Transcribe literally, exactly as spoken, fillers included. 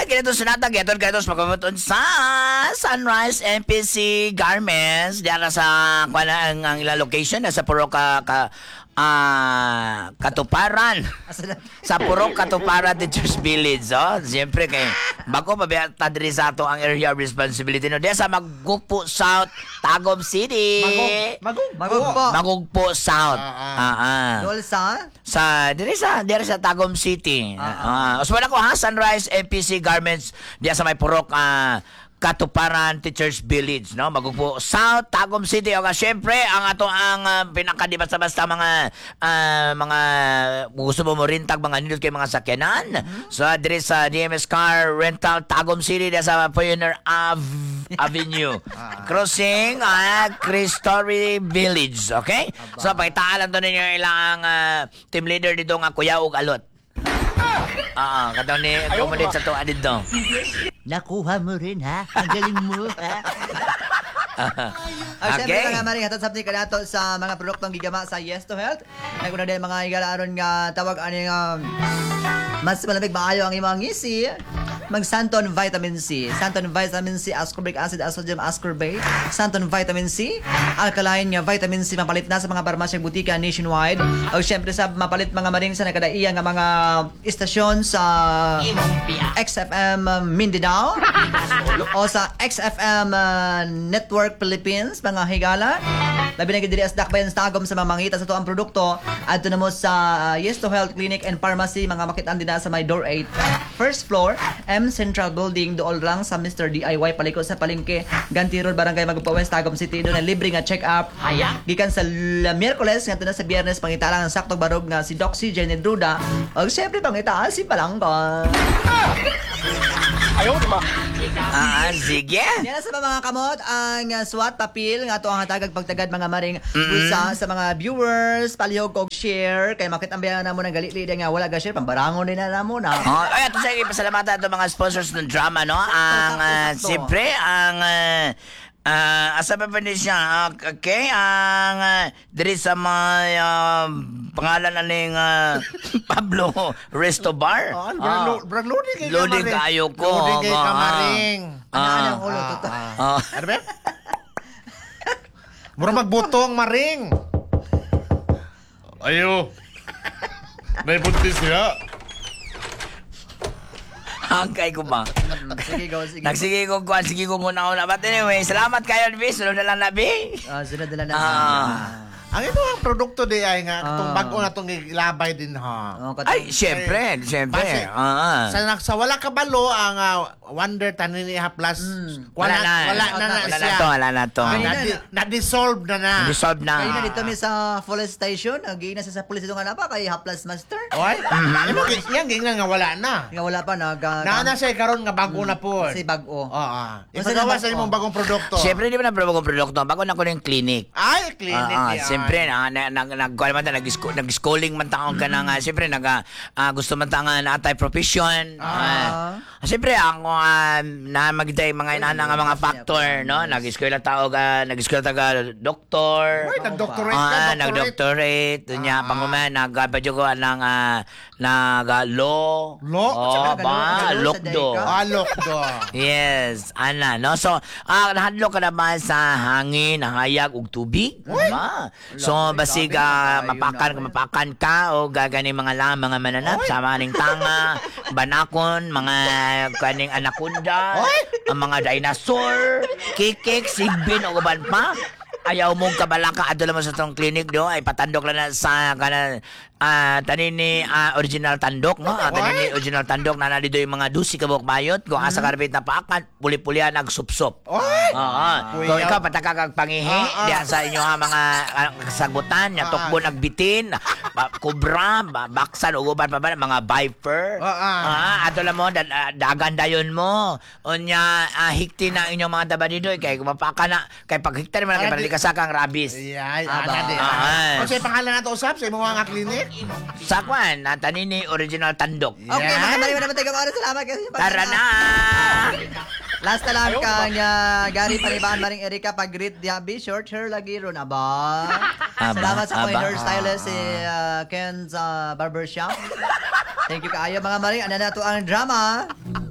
kinito sunata giton kayo sa pagpaputon sa Sunrise M P C Garments diara sa kuan ang, ang ila location sa puro ka, ka ah Katuparan. Sa puro Katuparan Teachers Village, oh. Siyempre kay bago mabiyata diri sa ato ang area of responsibility no. Diya sa Magugpo South, Tagum City. Magug. Magugpo. Magugpo South. Ah, ah. Ah, ah. Dol sa? Sa diri sa diri sa Tagum City. Ah, uh, usman ako ha Sunrise M P C Garments diya sa may purok ah Katuparan Teachers Village, no? Magugpo South, Tagum City. O ka, syempre, ang ato ang uh, pinaka di basta-basta mga uh, mga gusto mo mo rintag mga nindot kay mga sakyanan. Mm-hmm. So, diri sa D M S Car Rental, Tagum City, diya sa Pioneer Ave, Avenue. Crossing uh, Cristory Village, okay? So, pakitaan lang to ninyo ilang uh, team leader dito nga Kuya Ug Alot. Ah, katong ni accommodate sa tuwa dito. Nakuha mo rin, ha? Ang galing mo, ha? Ay, Okay. siyempre mga maring hatad sabti ka nato sa mga produktong gigama sa Yes to Health. Naguna din mga igalaron nga tawag ani nga mas malamig maayo ang imong ngisi. Mag Santon Vitamin C. Santon Vitamin C, ascorbic acid, sodium ascorbate. Santon Vitamin C, alkaline nga vitamin C mapalit na sa mga parmasyang butika nationwide. O syempre sa mapalit mga maring sa nakadaiya nga mga istasyon sa X F M Mindanao o sa X F M uh, Network Philippines, mga higala. Labi na gidiri as dakbayan sa tagom sa mga mangita sa to ang produkto. Adto na mo sa uh, Yes to Health Clinic and Pharmacy, mga makitaan din na sa may door eight. First floor, M Central Building, dool lang sa Mister D I Y paliko sa palengke, Ganti Road, Barangay Magpawes, Tagum City. Doon na libre nga check-up. Gikan sa la Miyerkules, nga na sa Biyernes, pangita lang ang saktong barog nga si Doc C. Jenny Druda. O siyempre, pangita si Palangka. Ayaw, diba? Ah, sige. Yan na sa mga kamot ang uh, SWAT papil nga to ang hatagag pagtagad mga maring busa sa mga viewers, palihog kog share kay makit ang na mo ng gali-lida nga wala ga share pambarangon din na mo na. Oh, ay ato sa pasalamatan ato mga sponsors ng drama, no? Ang uh, siyempre ang uh, uh, asa pa pa ni siya? Okay, ang uh, diri sa may uh, pangalan na ning uh, Pablo Resto Bar. Oh, brad, brad, loading kay Loading kamaring. kayo ko. Loading kay Ah. kamaring. Ano Ah. ang ulo to? Ah. Ano ba? Mura magbutong, maring. Ayo. Naibuntis niya. Hangkay ko ba? Sige, go, sige. Nagsige ko kuan, sige ko muna una. But anyway, salamat kayo, Bi. Sunod na lang na, Bi. Ah, sunod na lang na. Ah. Ang ito ang produkto di ay nga, itong Ah. bago na itong ilabay din ha. Oh, katong- Ay, syempre, syempre. Base. Ah. Sa, sa wala kabalo, ang uh, Wonder Taniniha Plus, Mm. wala, Wala na. wala na, na, Wala na siya. to, wala na to. Ah, Kanina na, na- na-dissolve na na. Resolve na. Kaya na dito mi sa police station, naging na sa police ito nga na pa kay Haplas Master. Oy, ano yan, ganyan nga wala na. Nga wala pa nag uh, Naana siya karon nga bago na po. si bago. Oo. Kasi Ipagawa naman- sa imong oh. bagong produkto. Siyempre, di ba na bagong produkto? Bago na ko ng clinic. Ay, clinic Ah, ah, yan. siyempre na nag nag nag kuwan man ta nag nag-schooling man ta ka na nga siyempre nag ah, gusto man ta nga na atay profession. Ah. Siyempre ang uh, na magday mga inana nga mga factor, no? Nag-eskwela tao ka, nag-eskwela ta ka doktor. Ay, nag-doctorate ka, Ah, doctorate. nag-doctorate. Dunya Ah. panguman nag-badyo ko nang uh, nag law. Law? Oh, Tsaka ba, galo- galo sa lokdo. day ka. Alok do. Yes, ana, no? So, ah, nahadlo ka naman sa hangin, hayag, ug tubig. Diba? So, basig ah, mapakan ka, mapakan ka, o gagani mga lang, mga mananap, sa maning tanga, banakon, mga kaning anaconda, ang mga dinosaur, kikik, sigbin, o uban pa. Ayaw mong kabalaka, adto mo sa tong clinic do, ay patandok lang na sa kanan, ah tanin ni ah, original tandok, no? Ah, tanin ni original tandok na nalito yung mga dusi kabuk mayot, kung asa karapit na paakan, puli-pulian nagsup-sup. Oy! Oo. Kuya. Kung ikaw patakakag pangihi, Ah, ah. diyan sa inyo ha, mga ah, kasagutan, nya tukbo nagbitin, ba, kubra, ba, baksan, uguban pa ba, mga viper. Ah, ah. Ah, ato lang mo, da, ah, dagan dayon mo. Unya, ah, hikti na inyong mga dabadidoy, kay kumapaka na, kay paghikti naman, kay Ay, palikasakang rabis. Ay, Aba. ana di. Ah. Ano sa pangalan nato usap sa imong mga klinik? Sakwan, na tanin ni original tandok. Okay, Yan. mga mali mo naman tayo mga salamat kasi Tara na! Last na lang kanya Gary Panibaan Maring Erika pag-greet diabi short hair lagi ron aba. Aba, Salamat sa aba. mga hairstylist si uh, Ken's uh, Barbershop. Thank you kaayo mga Maring. Ano na to ang drama?